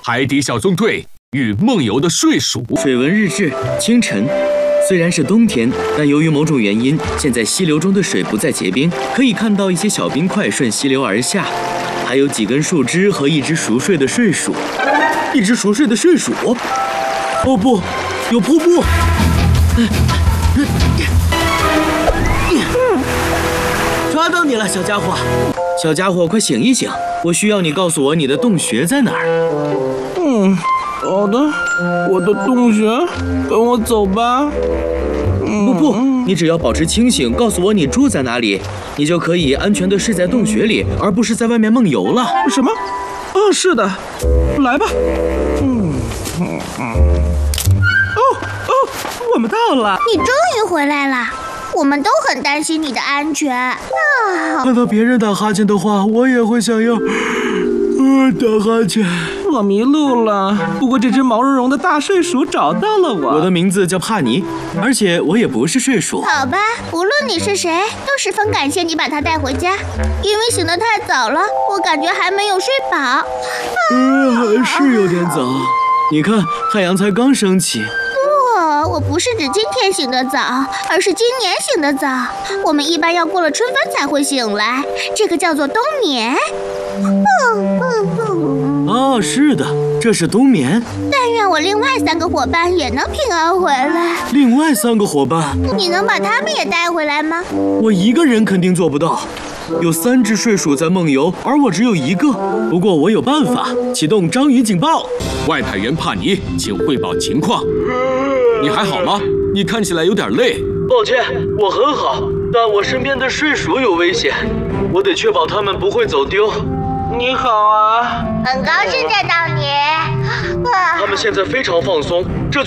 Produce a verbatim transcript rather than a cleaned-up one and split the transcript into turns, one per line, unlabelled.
海底小纵队与梦游的睡鼠。
水文日志：清晨。虽然是冬天，但由于某种原因，现在溪流中的水不再结冰，可以看到一些小冰块顺溪流而下，还有几根树枝和一只熟睡的睡鼠。一只熟睡的睡鼠。哦不，有瀑布！抓到你了，小家伙！小家伙，快醒一醒！我需要你告诉我你的洞穴在哪儿。
嗯，好的，我的洞穴，跟我走吧。嗯、
不不，你只要保持清醒，告诉我你住在哪里，你就可以安全地睡在洞穴里，而不是在外面梦游了。
什么？啊，是的，来吧。嗯嗯嗯。哦哦，我们到了。
你终于回来了。我们都很担心你的安全啊！
看到别人打哈欠的话，我也会想要，呃，打哈欠。
我迷路了，不过这只毛茸茸的大睡鼠找到了我。
我的名字叫帕尼，而且我也不是睡鼠。
好吧，无论你是谁，都十分感谢你把它带回家。因为醒得太早了，我感觉还没有睡饱。啊、
呃，还是有点早。你看，太阳才刚升起。
我不是指今天醒得早，而是今年醒得早。我们一般要过了春分才会醒来，这个叫做冬眠。嗯
嗯嗯。哦，是的，这是冬眠。
但愿我另外三个伙伴也能平安回来。
另外三个伙伴？
你能把他们也带回来吗？
我一个人肯定做不到。有三只睡鼠在梦游，而我只有一个。不过我有办法，启动章鱼警报。
外派员帕尼，请汇报情况。你还好吗？你看起来有点累。
抱歉，我很好，但我身边的睡鼠有危险，我得确保它们不会走丢。
你好啊，
很高兴见到你。
它们现在非常放松，这